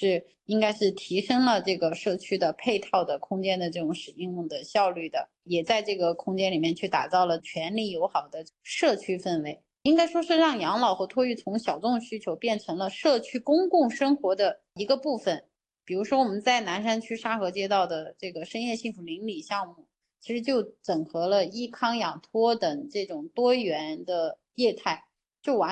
是应该是提升了这个社区的配套的空间的这种使用的效率的，也在这个空间里面去打造了权利友好的社区氛围。应该说是让养老和托育从小众需求变成了社区公共生活的一个部分。比如说我们在南山区沙河街道的这个深夜幸福邻里项目，其实就整合了医康养托等这种多元的业态，就完